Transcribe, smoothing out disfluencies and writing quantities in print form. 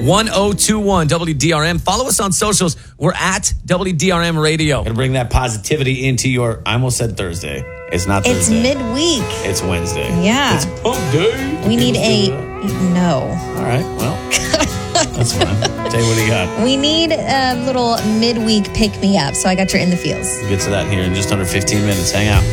1021 WDRM. Follow us on socials. We're at WDRM Radio. Gonna bring that positivity into your, I almost said Thursday. It's not It's Thursday. midweek. It's Wednesday. Yeah. It's pump day. We need no. All right, well, that's fine. Tell you what you got. We need a little midweek pick-me-up. So I got your In the Feels. We'll get to that here in just under 15 minutes. Hang out.